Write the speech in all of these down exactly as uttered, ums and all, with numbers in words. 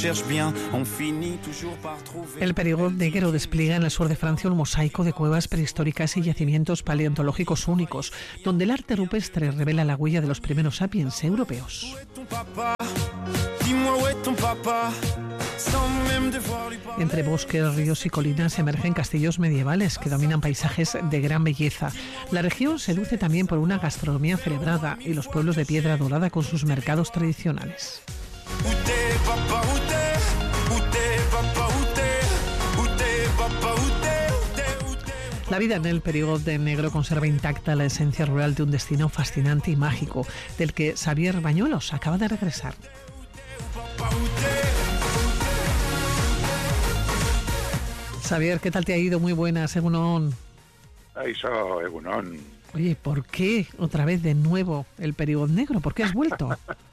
El Perigord negro despliega en el sur de Francia un mosaico de cuevas prehistóricas y yacimientos paleontológicos únicos, donde el arte rupestre revela la huella de los primeros sapiens europeos. Entre bosques, ríos y colinas emergen castillos medievales que dominan paisajes de gran belleza. La región se luce también por una gastronomía celebrada y los pueblos de piedra dorada con sus mercados tradicionales. La vida en el Perigord negro conserva intacta la esencia rural de un destino fascinante y mágico, del que Xavier Bañuelos acaba de regresar. Xavier, ¿qué tal te ha ido? Muy buenas, Egunon. Eso, Egunon. Oye, ¿por qué otra vez de nuevo el Perigord negro? ¿Por qué has vuelto?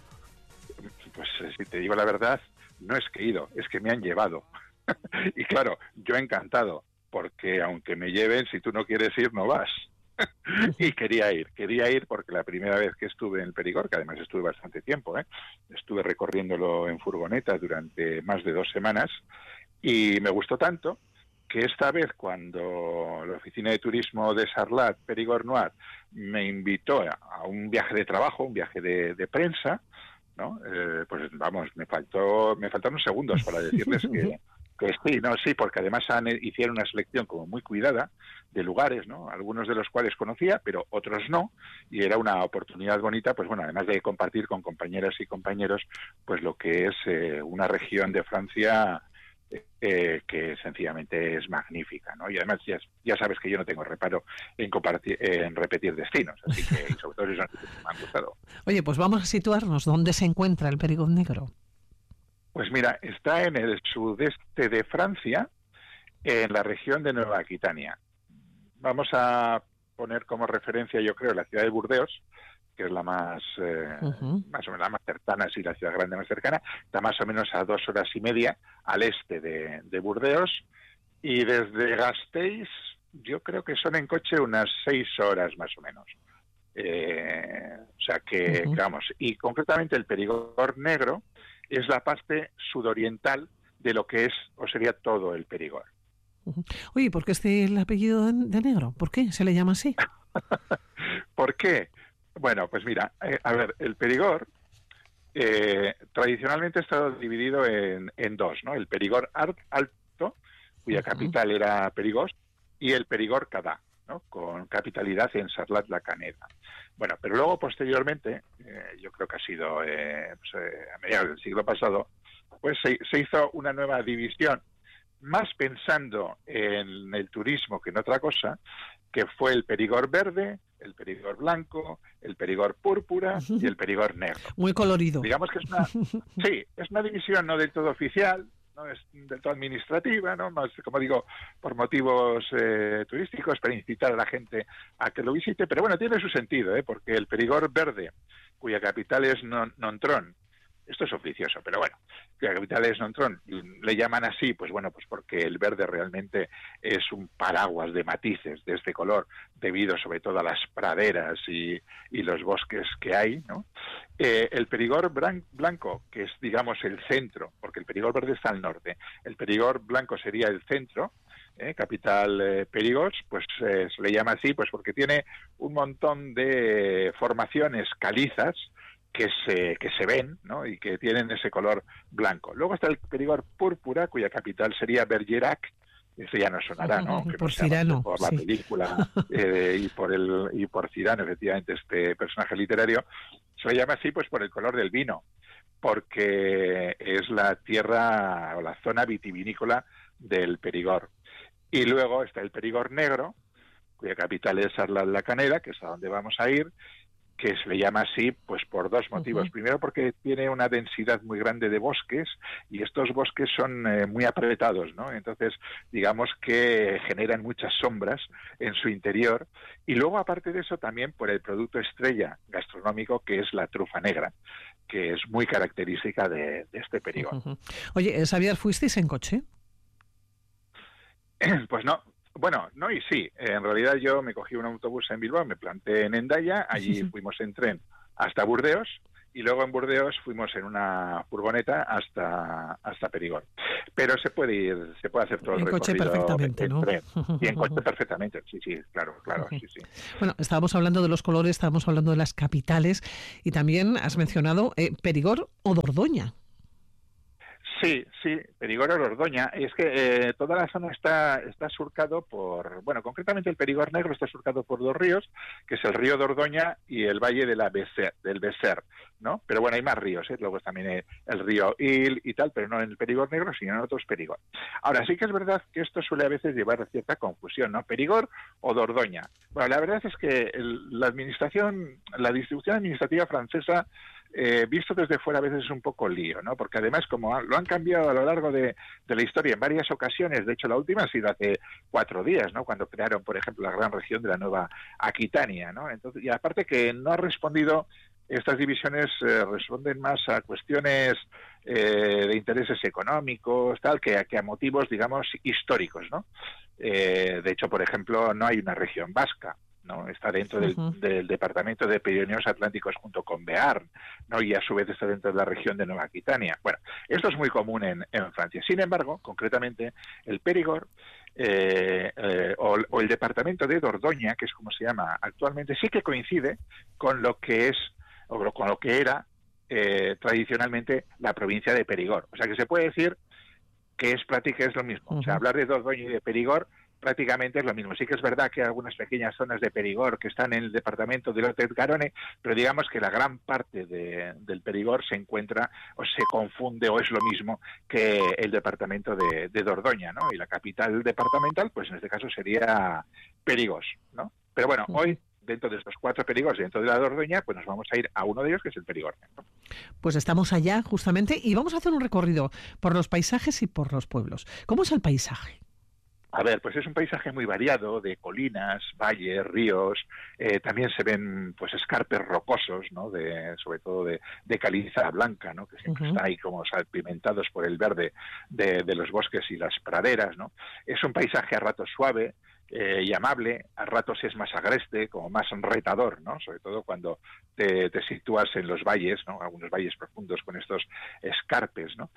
Pues si te digo la verdad, no es que he ido, es que me han llevado. Y claro, yo encantado, porque aunque me lleven, si tú no quieres ir, no vas. Y quería ir, quería ir porque la primera vez que estuve en el Perigord, que además estuve bastante tiempo, ¿eh? estuve recorriéndolo en furgoneta durante más de dos semanas, y me gustó tanto que esta vez cuando la oficina de turismo de Sarlat, Perigord Noir, me invitó a un viaje de trabajo, un viaje de, de prensa, ¿no? Eh, pues vamos, me faltó, me faltaron segundos para decirles que, que sí, no, sí, porque además han, hicieron una selección como muy cuidada de lugares, ¿no? Algunos de los cuales conocía, pero otros no, y era una oportunidad bonita, pues bueno, además de compartir con compañeras y compañeros, pues lo que es eh, una región de Francia Eh, que sencillamente es magnífica, ¿no? Y además ya, ya sabes que yo no tengo reparo en compartir, en repetir destinos, así que y sobre todo esos que me han gustado. Oye, pues vamos a situarnos. ¿Dónde se encuentra el Perigord negro? Pues mira, está en el sudeste de Francia, en la región de Nueva Aquitania. Vamos a poner como referencia, yo creo, la ciudad de Burdeos, que es la más, eh, uh-huh. más o menos la más cercana, sí, la ciudad grande más cercana, está más o menos a dos horas y media al este de, de Burdeos, y desde Gasteiz yo creo que son en coche unas seis horas más o menos. Eh, o sea que, uh-huh. que vamos, y concretamente el Perigord negro es la parte sudoriental de lo que es, o sería todo el Perigord. Uh-huh. Oye, ¿por qué este el apellido de, de negro? ¿Por qué se le llama así? ¿Por qué? Bueno, pues mira, eh, a ver, el Perigord eh, tradicionalmente ha estado dividido en, en dos, ¿no? El Perigord alto, cuya capital era Perigord, y el Perigord Cadá, ¿no? Con capitalidad en Sarlat-la-Canéda. Bueno, pero luego posteriormente, eh, yo creo que ha sido eh, pues, eh, a mediados del siglo pasado, pues se, se hizo una nueva división, más pensando en el turismo que en otra cosa, que fue el Perigord verde, el Perigord blanco, el Perigord púrpura y el Perigord negro. Muy colorido. Digamos que es una, sí, es una división no del todo oficial, no es del todo administrativa, no más, como digo, por motivos eh, turísticos, para incitar a la gente a que lo visite, pero bueno, tiene su sentido, ¿eh? Porque el Perigord verde, cuya capital es Non- Nontron, esto es oficioso, pero bueno, la capital es Nontron, le llaman así, pues bueno, pues porque el verde realmente es un paraguas de matices de este color, debido sobre todo a las praderas y, y los bosques que hay, ¿no? Eh, el Perigord blanco, que es, digamos, el centro, porque el Perigord verde está al norte, el Perigord blanco sería el centro, eh, capital eh, Perigord, pues eh, se le llama así, pues porque tiene un montón de formaciones calizas, que se que se ven, ¿no? Y que tienen ese color blanco. Luego está el Perigord púrpura, cuya capital sería Bergerac, eso ya no sonará, ¿no? Que por no Cyrano, por la sí. película eh, y por el y por Cyrano, efectivamente, este personaje literario se le llama así pues por el color del vino, porque es la tierra o la zona vitivinícola del Perigord. Y luego está el Perigord negro, cuya capital es Sarlat-la-Canéda, que es a donde vamos a ir, que se le llama así pues por dos motivos. Uh-huh. Primero porque tiene una densidad muy grande de bosques y estos bosques son eh, muy apretados, ¿no? Entonces, digamos que generan muchas sombras en su interior. Y luego, aparte de eso, también por el producto estrella gastronómico que es la trufa negra, que es muy característica de, de este Perigord. Uh-huh. Oye, Xavier, ¿fuisteis en coche? Pues no. Bueno, no y sí. En realidad yo me cogí un autobús en Bilbao, me planté en Hendaya, allí fuimos en tren hasta Burdeos y luego en Burdeos fuimos en una furgoneta hasta hasta Perigord. Pero se puede ir, se puede hacer todo el en recorrido coche perfectamente, en ¿no? tren. Y en coche perfectamente, sí, sí, claro, claro, sí, sí. Bueno, estábamos hablando de los colores, estábamos hablando de las capitales y también has mencionado eh, Perigord o Dordoña. Sí, sí, Perigord o Dordoña. Es que eh, toda la zona está está surcado por, bueno, concretamente el Perigord Negro está surcado por dos ríos, que es el río Dordoña y el valle de la Becer, del Becer, ¿no? Pero bueno, hay más ríos, ¿eh? Luego también el, el río Il y tal, pero no en el Perigord Negro, sino en otros Perigord. Ahora, sí que es verdad que esto suele a veces llevar a cierta confusión, ¿no? Perigord o Dordoña. Bueno, la verdad es que el, la administración, la distribución administrativa francesa, Eh, visto desde fuera a veces es un poco lío, ¿no? Porque además como lo han cambiado a lo largo de, de la historia en varias ocasiones, de hecho la última ha sido hace cuatro días, ¿no? Cuando crearon, por ejemplo, la gran región de la Nueva Aquitania, ¿no? Entonces, y aparte que no ha respondido, estas divisiones eh, responden más a cuestiones eh, de intereses económicos, tal, que, que a motivos, digamos, históricos, ¿no? Eh, de hecho, por ejemplo, no hay una región vasca, ¿no? Está dentro del, uh-huh. del departamento de Pirineos Atlánticos junto con Bearn, ¿no? Y a su vez está dentro de la región de Nueva Aquitania. Bueno, esto es muy común en, en Francia. Sin embargo, concretamente, el Périgord eh, eh, o, o el departamento de Dordoña, que es como se llama actualmente, sí que coincide con lo que es, o con lo que era eh, tradicionalmente la provincia de Périgord. O sea que se puede decir que es prácticamente es lo mismo. Uh-huh. O sea, hablar de Dordoña y de Périgord prácticamente es lo mismo. Sí que es verdad que hay algunas pequeñas zonas de Périgord que están en el departamento de Lot-et-Garonne, pero digamos que la gran parte de, del Périgord se encuentra o se confunde o es lo mismo que el departamento de, de Dordoña, ¿no? Y la capital departamental, pues en este caso sería Périgord, ¿no? Pero bueno, uh-huh. hoy dentro de estos cuatro Périgords, dentro de la Dordoña, pues nos vamos a ir a uno de ellos, que es el Périgord, ¿no? Pues estamos allá justamente y vamos a hacer un recorrido por los paisajes y por los pueblos. ¿Cómo es el paisaje? A ver, pues es un paisaje muy variado, de colinas, valles, ríos, eh, también se ven pues escarpes rocosos, ¿no? De, sobre todo de, de caliza blanca, ¿no? Que siempre uh-huh. están ahí como salpimentados por el verde de, de los bosques y las praderas, ¿no? Es un paisaje a ratos suave eh, y amable, a ratos es más agreste, como más retador, ¿no? Sobre todo cuando te, te sitúas en los valles, ¿no? Algunos valles profundos con estos escarpes, ¿no?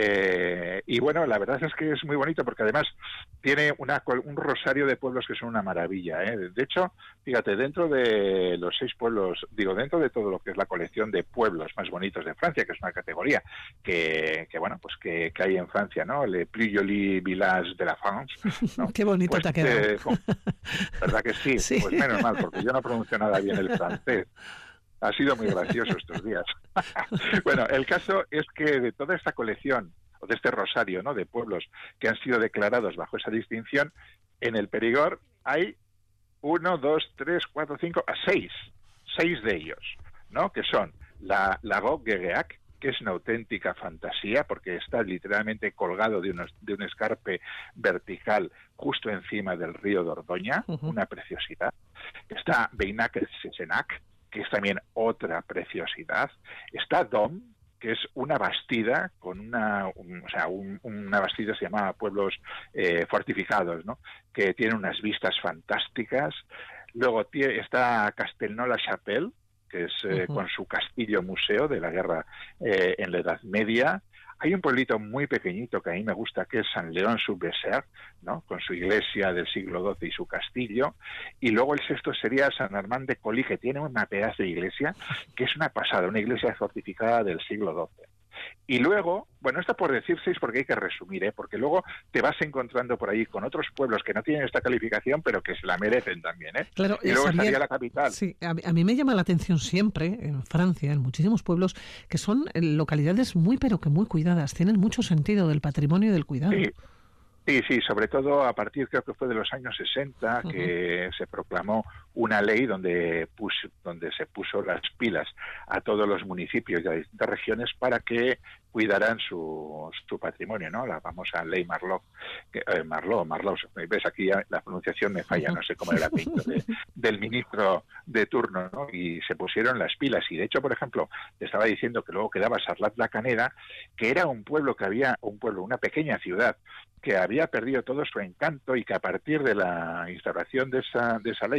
Eh, y bueno, la verdad es que es muy bonito porque además tiene una, un rosario de pueblos que son una maravilla, ¿eh? De hecho, fíjate, dentro de los seis pueblos, digo, dentro de todo lo que es la colección de pueblos más bonitos de Francia, que es una categoría que, que bueno, pues que, que hay en Francia, ¿no? Le plus joli village de la France, ¿no? Qué bonito pues, te ha quedado. Eh, ¿verdad que sí? sí? Pues menos mal, porque yo no pronuncio nada bien el francés. Ha sido muy gracioso estos días. Bueno, el caso es que de toda esta colección, o de este rosario, ¿no? De pueblos que han sido declarados bajo esa distinción, en el Périgord hay uno, dos, tres, cuatro, cinco, a seis, seis de ellos, ¿no? Que son la Lago Guégueac, que es una auténtica fantasía, porque está literalmente colgado de, unos, de un escarpe vertical justo encima del río Dordoña, uh-huh. una preciosidad. Está Beinac-Sesenac, que es también otra preciosidad. Está Dom, que es una bastida con una, un, o sea, un, una bastida se llama Pueblos eh, Fortificados, ¿no? Que tiene unas vistas fantásticas. Luego tie, está Castelnau-la-Chapelle, que es eh, uh-huh. con su castillo museo de la guerra eh, en la Edad Media. Hay un pueblito muy pequeñito que a mí me gusta, que es Saint-Léon-sur-Besser, ¿no? Con su iglesia del siglo doce y su castillo. Y luego el sexto sería San Armand de Colly, que tiene una pedazo de iglesia, que es una pasada, una iglesia fortificada del siglo doce. Y luego, bueno, esto por decir seis porque hay que resumir, ¿eh? Porque luego te vas encontrando por ahí con otros pueblos que no tienen esta calificación, pero que se la merecen también, ¿eh? Claro, y luego sabía, estaría la capital. Sí, a, a mí me llama la atención siempre, en Francia, en muchísimos pueblos, que son localidades muy, pero que muy cuidadas, tienen mucho sentido del patrimonio y del cuidado. Sí. Sí, sí, sobre todo a partir, creo que fue de los años sesenta, uh-huh. que se proclamó una ley donde, puso, donde se puso las pilas a todos los municipios de las distintas regiones para que cuidaran su, su patrimonio, ¿no? La famosa ley Marlot, que, eh, Marlot, Marlot, ves aquí ya la pronunciación me falla, no sé cómo era el apellido de, del ministro de turno, ¿no? Y se pusieron las pilas y de hecho, por ejemplo, te estaba diciendo que luego quedaba Sarlat-la-Canéda, que era un pueblo que había, un pueblo, una pequeña ciudad que había perdido todo su encanto y que a partir de la instauración de esa, de esa ley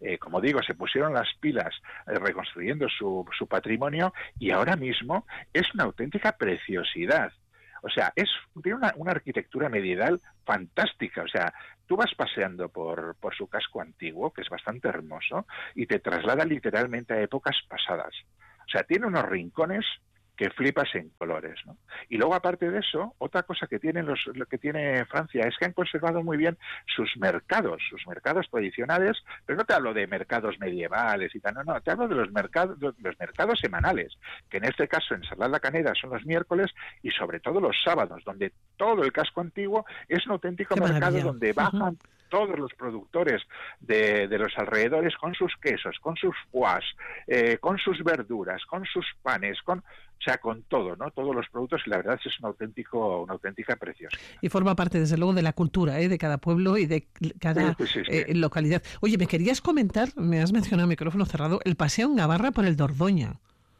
eh, como digo, se pusieron las pilas eh, reconstruyendo su, su patrimonio y ahora mismo es una auténtica preciosidad. O sea, es tiene una, una arquitectura medieval fantástica. O sea, tú vas paseando por, por su casco antiguo, que es bastante hermoso, y te traslada literalmente a épocas pasadas. O sea, tiene unos rincones que flipas en colores, ¿no? Y luego, aparte de eso, otra cosa que tienen los, lo que tiene Francia es que han conservado muy bien sus mercados, sus mercados tradicionales, pero no te hablo de mercados medievales y tal, no, no, te hablo de los mercados, los mercados semanales, que en este caso en Sarlat-la-Canéda son los miércoles y sobre todo los sábados, donde todo el casco antiguo es un auténtico Qué mercado maravilla. donde bajan Uh-huh. todos los productores de, de los alrededores con sus quesos, con sus foies, eh, con sus verduras, con sus panes, con, o sea, con todo, ¿no? Todos los productos, y la verdad es que es un auténtico, una auténtica preciosidad. Y forma parte, desde luego, de la cultura, ¿eh? De cada pueblo y de cada Sí, sí, sí, sí. eh, localidad. Oye, me querías comentar, me has mencionado micrófono cerrado, el paseo en Gabarra por el Dordoña.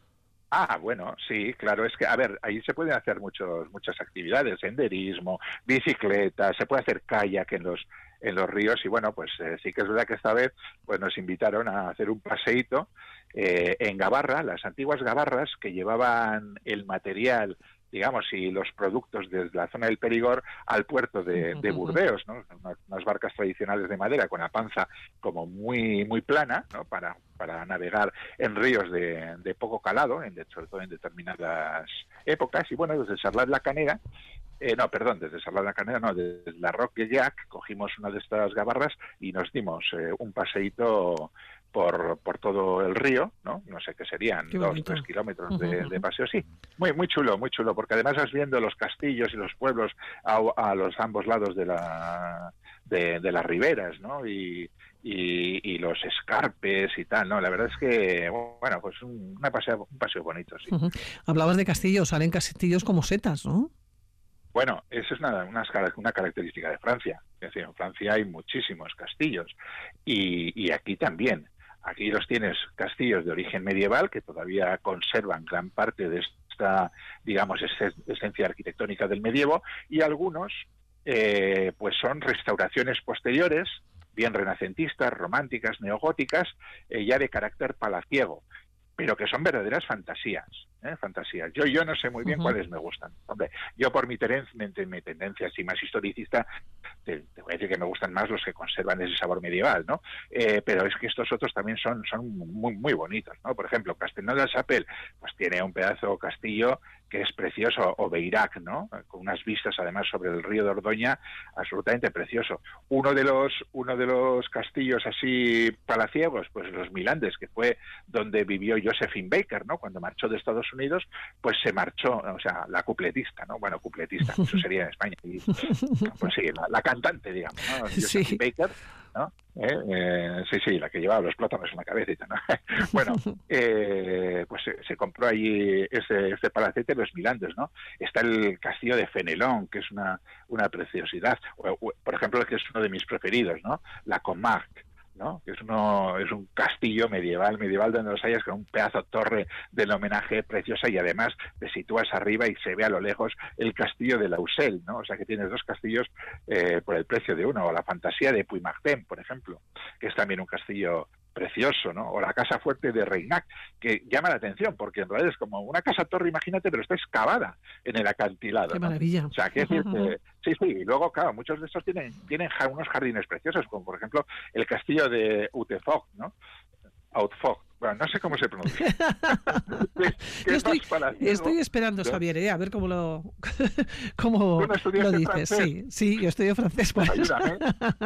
Ah, bueno, sí, claro, es que, a ver, ahí se pueden hacer muchos, muchas actividades, senderismo, bicicleta, se puede hacer kayak en los en los ríos y bueno, pues eh, sí que es verdad que esta vez pues nos invitaron a hacer un paseíto eh, en Gabarra, las antiguas gabarras que llevaban el material, digamos, y los productos desde la zona del Perigord al puerto de, de Burdeos, ¿no? Unas, unas barcas tradicionales de madera con la panza como muy muy plana, ¿no? Para, para navegar en ríos de, de poco calado, en, sobre todo en determinadas épocas. Y bueno, desde Sarlat-la-Canéda, eh, no, perdón, desde Sarlat-la-Canéda, no, desde la Roque-Llac cogimos una de estas gabarras y nos dimos eh, un paseíto por, por todo el río, ¿no? No sé qué serían, qué dos, tres kilómetros de, de paseo, sí. Muy, muy chulo, muy chulo, porque además vas viendo los castillos y los pueblos a, a los ambos lados de la de, de las riberas, ¿no? Y, y, y los escarpes y tal, ¿no? La verdad es que, bueno, pues un, una paseo, un paseo bonito, sí. Uh-huh. Hablabas de castillos, salen castillos como setas, ¿no? Bueno, esa es una, una, una característica de Francia. Es decir, en Francia hay muchísimos castillos y, y aquí también. Aquí los tienes castillos de origen medieval que todavía conservan gran parte de esta, digamos, esencia arquitectónica del medievo y algunos, eh, pues son restauraciones posteriores, bien renacentistas, románticas, neogóticas, eh, ya de carácter palaciego, pero que son verdaderas fantasías, ¿eh? fantasías. Yo yo no sé muy bien uh-huh. cuáles me gustan. Hombre, yo por mi, teren, mi, mi tendencia así más historicista, te, te voy a decir que me gustan más los que conservan ese sabor medieval, ¿no? Eh, pero es que estos otros también son son muy muy bonitos, ¿no? Por ejemplo, Castelnau-de-la-Chapelle, pues tiene un pedazo castillo que es precioso, o Beirac, ¿no? Con unas vistas además sobre el río Dordoña, absolutamente precioso. Uno de los uno de los castillos así palaciegos, pues los Milandes, que fue donde vivió Josephine Baker, ¿no? Cuando marchó de Estados Unidos, pues se marchó, o sea, la cupletista, ¿no? Bueno, cupletista, eso sería en España. Y, pues sí, la, la cantante, digamos, ¿no? Josephine sí. Baker, ¿no? Eh, eh, sí, sí, la que llevaba los plátanos en la cabecita, ¿no? Bueno, eh, pues se, se compró allí ese, ese palacete, los Milandes, ¿no? Está el castillo de Fenelon, que es una, una preciosidad. O, o, por ejemplo, que es uno de mis preferidos, ¿no? La Comarque, ¿no? Que es uno es un castillo medieval, medieval donde los hayas con un pedazo torre del homenaje preciosa y además te sitúas arriba y se ve a lo lejos el castillo de Lausel, ¿no? O sea que tienes dos castillos eh, por el precio de uno, o la fantasía de Puy-Martin, por ejemplo, que es también un castillo precioso, ¿no? O la casa fuerte de Reignac, que llama la atención, porque en realidad es como una casa torre, imagínate, pero está excavada en el acantilado. ¡Qué ¿no? maravilla! O sea, que decir que, sí, sí, y luego, claro, muchos de estos tienen, tienen unos jardines preciosos, como por ejemplo el castillo de Hautefort, ¿no? Hautefort. Bueno, no sé cómo se pronuncia. Yo estoy, estoy esperando, ¿no? Xavier, ¿eh? A ver cómo lo, cómo no lo dices. Francés? Sí, sí, yo estudio francés. Por eso. Ayúdame.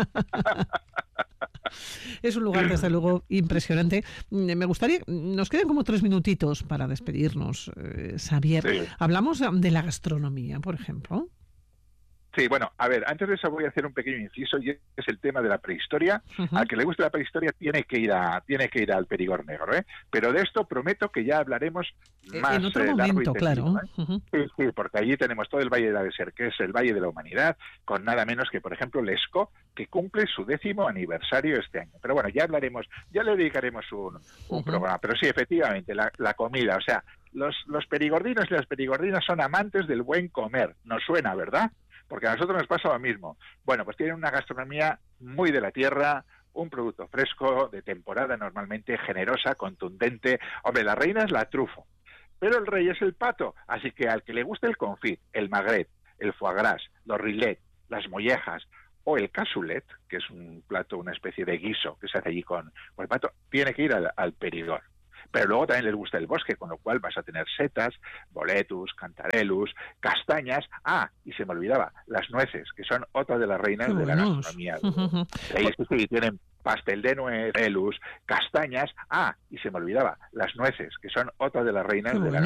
Es un lugar, desde luego, impresionante. Me gustaría, nos quedan como tres minutitos para despedirnos, eh, Xavier. Sí. Hablamos de la gastronomía, por ejemplo. Sí, bueno, a ver, antes de eso voy a hacer un pequeño inciso y es el tema de la prehistoria. Uh-huh. Al que le guste la prehistoria tiene que ir a tiene que ir al Perigord Negro, ¿eh? Pero de esto prometo que ya hablaremos más en otro eh, momento, largo y claro. tendido, ¿eh? Uh-huh. Sí, sí, porque allí tenemos todo el Valle de la Deser, que es el Valle de la Humanidad, con nada menos que, por ejemplo, Lescot, que cumple su décimo aniversario este año. Pero bueno, ya hablaremos, ya le dedicaremos un, un uh-huh. programa. Pero sí, efectivamente, la, la comida, o sea, los, los perigordinos y las perigordinas son amantes del buen comer. Nos suena, ¿verdad? Porque a nosotros nos pasa lo mismo. Bueno, pues tienen una gastronomía muy de la tierra, un producto fresco, de temporada normalmente, generosa, contundente. Hombre, la reina es la trufa, pero el rey es el pato, así que al que le guste el confit, el magret, el foie gras, los rillets, las mollejas o el cassoulet, que es un plato, una especie de guiso que se hace allí con, con el pato, tiene que ir al, al Perigord. Pero luego también les gusta el bosque, con lo cual vas a tener setas, boletus, cantarellus, castañas. Ah, y se me olvidaba, las nueces, que son otra de las reinas de la gastronomía. Ahí sí, tienen pastel de nuez, elus, castañas. Ah, y se me olvidaba, las nueces, que son otra de las reinas de la gastronomía.